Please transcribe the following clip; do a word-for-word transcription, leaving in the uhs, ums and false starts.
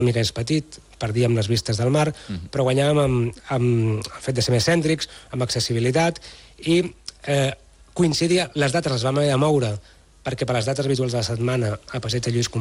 una mica més petit, perdíem les vistes del mar, mm-hmm. però guanyàvem amb, amb el fet de ser més cèntrics, amb accessibilitat, i eh, coincidia, les dates les vam haver de moure, perquè per les dates visuals de la setmana a Passeig de Lluís